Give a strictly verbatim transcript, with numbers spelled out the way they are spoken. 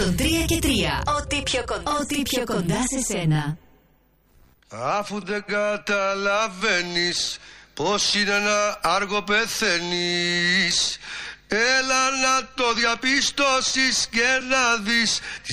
εκατόν τρία και τρία. Ό,τι πιο κοντά, Ό,τι πιο κοντά σε σένα. Αφού δεν καταλαβαίνεις πως είναι να άργο πεθαίνεις, έλα να το διαπιστώσεις και να δεις τη